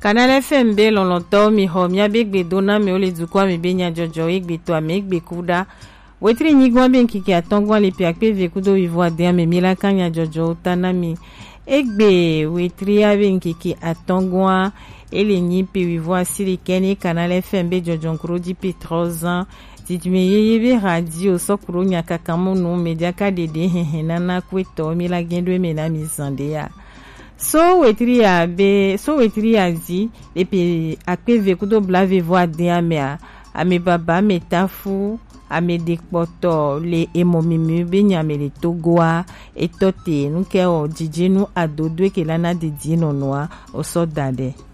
Canal FM be lolonto mi ho mi abegbe dona mi ole dukwa mi benya jojo egbe to amegbe kuda wetri nyigwa ben kiki atongwa le piakpe ve kudo ivo ade me mila kanya jojo tanami egbe wetri aben kiki atongwa ele nyipi vivo asiri keni Canal FM be jojo nkro di Petroza Tidme yebe radio sokuro nyaka kamono media ka dede nana kweto mila gendwe mena mizande ya so wetri azi epi akpe ve kudo blave vo ade ame baba metafu ame dekpoto le emomimi be nyame le togoa etote nuke o jijenu adodwe kelana de dino noa o so dade